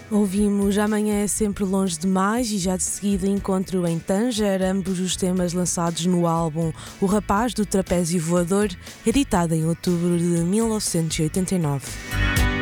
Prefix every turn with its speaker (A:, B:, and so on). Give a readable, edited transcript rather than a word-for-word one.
A: Ouvimos Amanhã é Sempre Longe Demais e já de seguida Encontro em Tanger, ambos os temas lançados no álbum O Rapaz do Trapézio Voador, editado em outubro de 1989.